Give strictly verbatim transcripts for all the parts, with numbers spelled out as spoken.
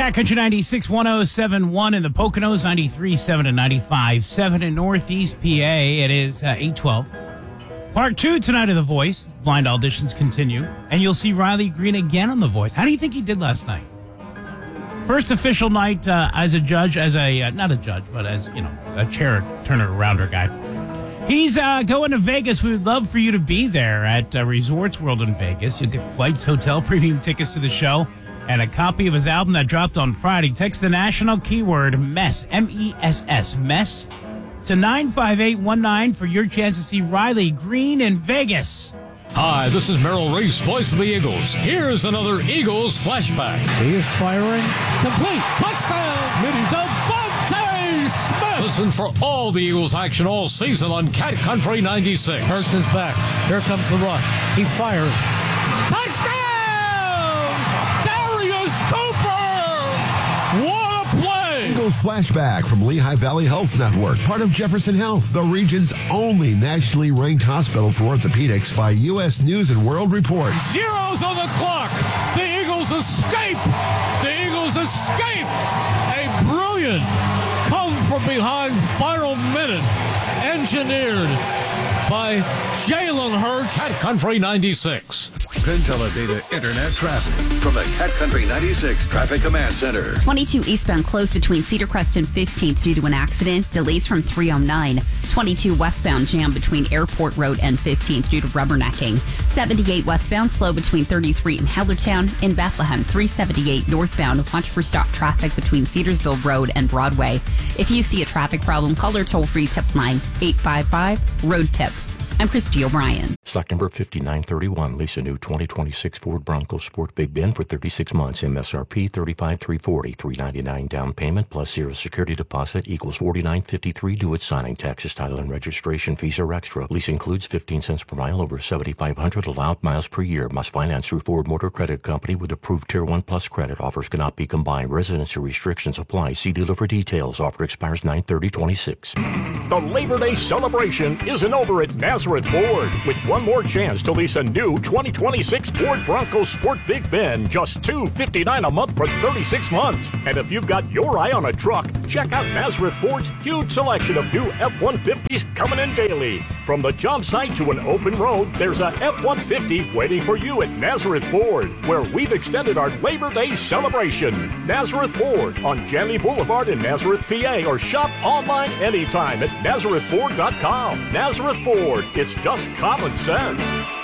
Cat Country ninety-six, one oh seven point one in the Poconos, ninety-three point seven and ninety-five point seven in Northeast P A. It is uh, eight twelve. Part two tonight of The Voice. Blind auditions continue. And you'll see Riley Green again on The Voice. How do you think he did last night? First official night uh, as a judge, as a, uh, not a judge, but as, you know, a chair turner rounder guy. He's uh, going to Vegas. We would love for you to be there at uh, Resorts World in Vegas. You'll get flights, hotel, premium tickets to the show, and a copy of his album that dropped on Friday. Text the national keyword MESS, M E S S, MESS, to nine five eight one nine for your chance to see Riley Green in Vegas. Hi, this is Merrill Reese, voice of the Eagles. Here's another Eagles flashback. He is firing. Complete. Touchdown. Devontae Smith. Listen for all the Eagles action all season on Cat Country ninety-six. Hurts his back. Here comes the rush. He fires. Touchdown! Cooper! What a play! Eagles flashback from Lehigh Valley Health Network, part of Jefferson Health, the region's only nationally ranked hospital for orthopedics by U S News and World Report. Zeros on the clock. The Eagles escape. The Eagles escape. A brilliant come from behind final minute engineered by Jalen Hurts. Cat Country ninety-six. PenTeleData Internet traffic from the Cat Country ninety-six Traffic Command Center. twenty-two eastbound closed between Cedar Crest and fifteenth due to an accident. Delays from three oh nine. twenty-two westbound jam between Airport Road and fifteenth due to rubbernecking. seventy-eight westbound slow between thirty-three and Hellertown. In Bethlehem, three seventy-eight northbound. Watch for stop traffic between Cedarsville Road and Broadway. If you see a traffic problem, call our toll-free tip line, eight five five, road tip. I'm Christy O'Brien. Stock number fifty-nine thirty-one. Lease a new twenty twenty-six Ford Bronco Sport Big Bend for thirty-six months. M S R P thirty-five thousand three hundred forty dollars. three ninety-nine down payment plus zero security deposit equals forty-nine fifty-three due at signing. Taxes, title, and registration fees are extra. Lease includes fifteen cents per mile over seventy-five hundred allowed miles per year. Must finance through Ford Motor Credit Company with approved Tier one Plus credit. Offers cannot be combined. Residency restrictions apply. See dealer for details. Offer expires nine thirty twenty-six. The Labor Day celebration isn't over at Nazareth Ford. With one more chance to lease a new twenty twenty-six Ford Bronco Sport Big Bend, just two hundred fifty-nine dollars a month for thirty-six months. And if you've got your eye on a truck, check out Nazareth Ford's huge selection of new F one fifties coming in daily. From the job site to an open road, there's a F one fifty waiting for you at Nazareth Ford, where we've extended our Labor Day celebration. Nazareth Ford on Jamie Boulevard in Nazareth, P A, or shop online anytime at nazareth ford dot com. Nazareth Ford, it's just common sense.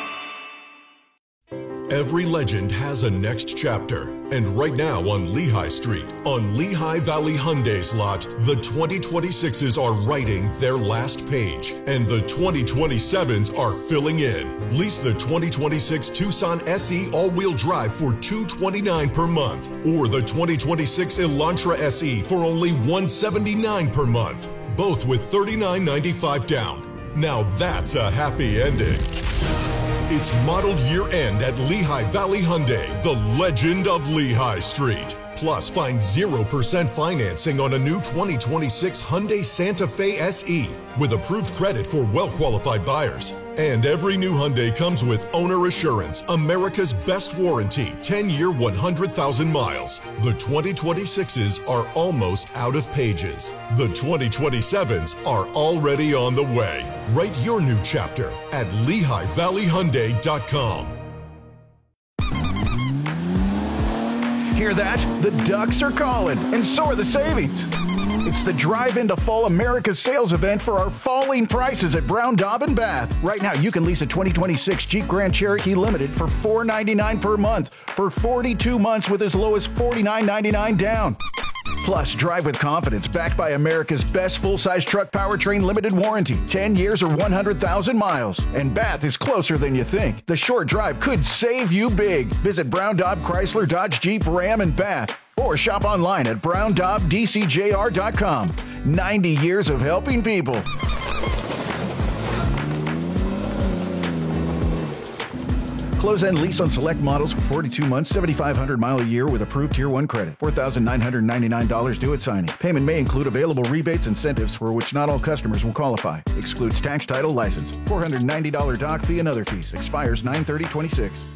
Every legend has a next chapter, and right now on Lehigh Street, on Lehigh Valley Hyundai's lot, the twenty twenty-sixes are writing their last page, and the twenty twenty-sevens are filling in. Lease the twenty twenty-six Tucson S E all-wheel drive for two hundred twenty-nine dollars per month, or the twenty twenty-six Elantra S E for only one hundred seventy-nine dollars per month, both with thirty-nine ninety-five down. Now that's a happy ending. It's model year end at Lehigh Valley Hyundai, the legend of Lehigh Street. Plus, find zero percent financing on a new twenty twenty-six Hyundai Santa Fe S E with approved credit for well-qualified buyers. And every new Hyundai comes with Owner Assurance, America's best warranty, ten-year, one hundred thousand miles. The twenty twenty-sixes are almost out of pages. The twenty twenty-sevens are already on the way. Write your new chapter at lehigh valley hyundai dot com. Hear that? The Ducks are calling, and so are the savings. It's the Drive Into Fall America's sales event for our falling prices at Brown Daub and Bath. Right now, you can lease a twenty twenty-six Jeep Grand Cherokee Limited for four hundred ninety-nine dollars per month for forty-two months with as low as forty-nine ninety-nine down. Plus, drive with confidence, backed by America's best full-size truck powertrain limited warranty, ten years or one hundred thousand miles. And Bath is closer than you think. The short drive could save you big. Visit Brown Daub Chrysler Dodge Jeep Ram and Bath, or shop online at brown daub d c j r dot com. ninety years of helping people. Close-end lease on select models for forty-two months, seventy-five hundred mile a year with approved Tier one credit. four thousand nine hundred ninety-nine dollars due at signing. Payment may include available rebates and incentives for which not all customers will qualify. Excludes tax, title, license. four hundred ninety dollars doc fee and other fees. Expires nine thirty twenty-six.